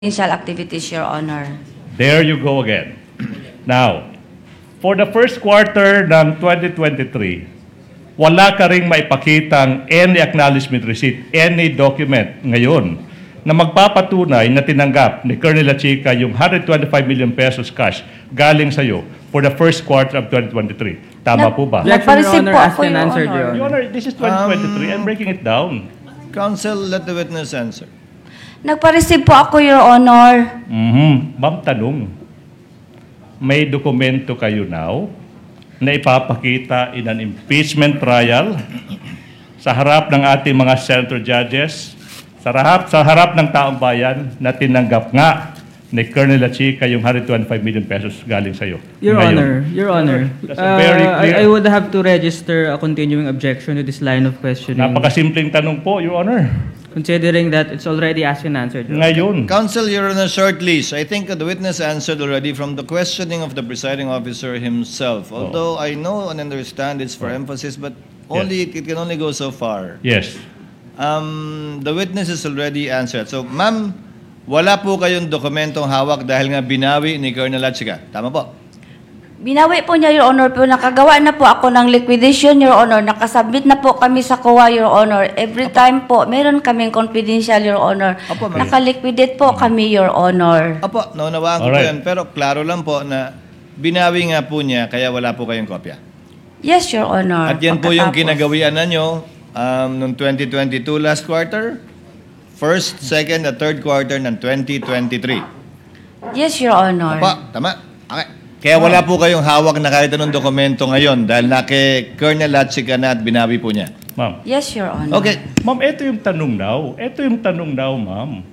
Initial activities, Your Honor. There you go again. Now, for the first quarter ng 2023, wala ka ring maipakitang any acknowledgement receipt, any document ngayon na magpapatunay na tinanggap ni Colonel Lachica yung 125 million pesos cash galing sa'yo for the first quarter of 2023. Tama po ba? Nagpa-receive po ako, Asked and Your answered, Honor. Your Your Honor, this is 2023. I'm breaking it down. Counsel, let the witness answer. Nagpa-receive po ako, Your Honor. Ma'am, tanong. May dokumento kayo now na ipapakita in an impeachment trial sa harap ng ating mga senator judges, sa harap ng taong bayan na tinanggap nga ni Colonel Lachica yung 125 million pesos galing sa'yo. Your Ngayon. Honor, That's very clear. I would have to register a continuing objection to this line of questioning. Napakasimpleng tanong po, Your Honor. Considering that it's already asked and answered. Your Honor. Ngayon. Counsel, you're on a short leash. I think the witness answered already from the questioning of the presiding officer himself. Although I know and understand it's for emphasis, but it can only go so far. Yes. The witness has already answered. So, ma'am, wala po kayong dokumentong hawak dahil nga binawi ni Colonel Lachica. Tama po? Binawi po niya, Your Honor, pero nakagawa na po ako ng liquidation, Your Honor. Nakasubmit na po kami sa COA, Your Honor. Every time po, meron kaming confidential, Your Honor. Apo, ma'am. Nakaliquidate po kami, Your Honor. Opo, naunawaan ko po Alright. yan. Pero klaro lang po na binawi nga po niya kaya wala po kayong kopya. Yes, Your Honor. At yan po yung Pagkatapos. kinagawian na nyo noong 2022 last quarter, first, second, at third quarter ng 2023. Yes, Your Honor. Opo, tama. Okay. Kaya wala po kayong hawak na kahit anong dokumento ngayon dahil na kay Colonel Lachica na at binawi po niya. Ma'am. Yes, Your Honor. Okay. Ma'am, ito yung tanong daw. Ito yung tanong daw, ma'am.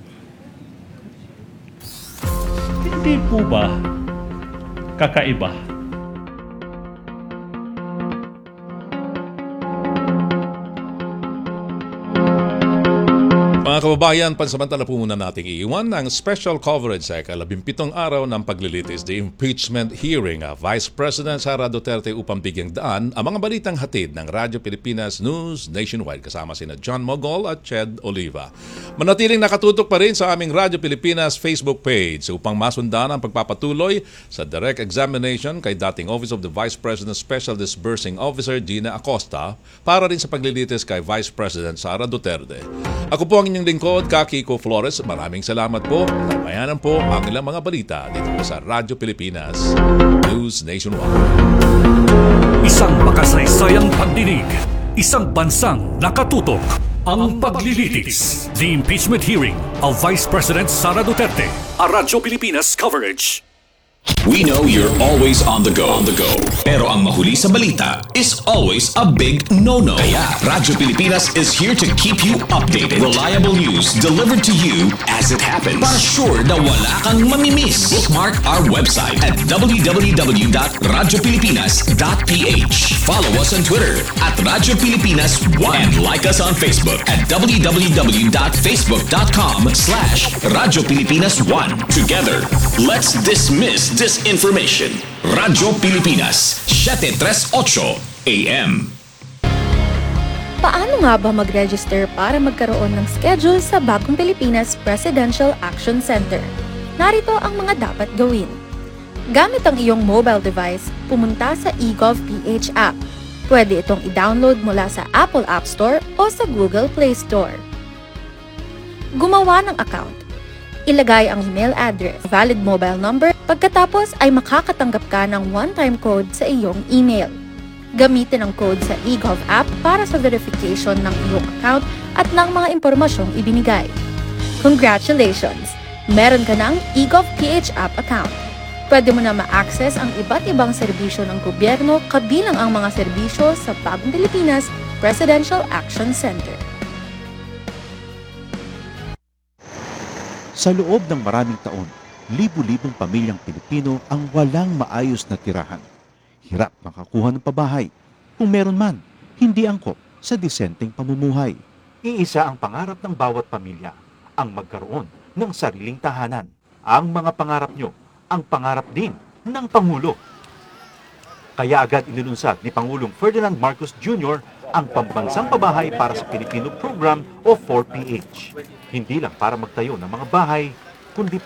Hindi po ba kakaiba? Mga kababayan, pansamantala po muna nating iiwan ang special coverage sa ika-17 araw ng paglilitis the impeachment hearing of Vice President Sara Duterte upang bigyang daan ang mga balitang hatid ng Radyo Pilipinas News Nationwide kasama sina John Mogol at Ched Oliva. Manatiling nakatutok pa rin sa aming Radyo Pilipinas Facebook page upang masundan ang pagpapatuloy sa direct examination kay dating Office of the Vice President Special Disbursing Officer Gina Acosta para rin sa paglilitis kay Vice President Sara Duterte. Ako po ang inyong lingkod, Kiko Flores. Maraming salamat po. Namayanan po ang ilang mga balita dito po sa Radyo Pilipinas News Nationwide. Isang makasaysayang pagdinig, isang bansang nakatutok. Ang paglilitis. The impeachment hearing of Vice President Sara Duterte. A Radyo Pilipinas coverage. We know you're always on the go. Pero ang mahuli sa balita is always a big no-no. Kaya Radyo Pilipinas is here to keep you updated. Reliable news delivered to you as it happens. Para sure na wala kang mamimiss. Bookmark our website at www.radiopilipinas.ph. Follow us on Twitter at Radyo Pilipinas 1 and like us on Facebook at www.facebook.com/Radyo Pilipinas 1. Together, let's dismiss disinformation. Radyo Pilipinas, 738 AM. Paano nga ba mag-register para magkaroon ng schedule sa Bagong Pilipinas Presidential Action Center? Narito ang mga dapat gawin. Gamit ang iyong mobile device, pumunta sa eGov.ph app. Pwede itong i-download mula sa Apple App Store o sa Google Play Store. Gumawa ng account. Ilagay ang email address, valid mobile number, pagkatapos ay makakatanggap ka ng one-time code sa iyong email. Gamitin ang code sa eGov app para sa verification ng iyong account at ng mga impormasyong ibinigay. Congratulations! Meron ka ng eGov.ph app account. Pwede mo na ma-access ang iba't ibang serbisyo ng gobyerno kabilang ang mga serbisyo sa Bagong Pilipinas Presidential Action Center. Sa loob ng maraming taon, libu-libong pamilyang Pilipino ang walang maayos na tirahan. Hirap makakuha ng pabahay. Kung meron man, hindi angkop sa disenteng pamumuhay. Iisa ang pangarap ng bawat pamilya, ang magkaroon ng sariling tahanan. Ang mga pangarap nyo, ang pangarap din ng Pangulo. Kaya agad inilunsad ni Pangulong Ferdinand Marcos Jr. ang Pambansang Pabahay para sa Pilipino Program o 4PH. Hindi lang para magtayo ng mga bahay, kundi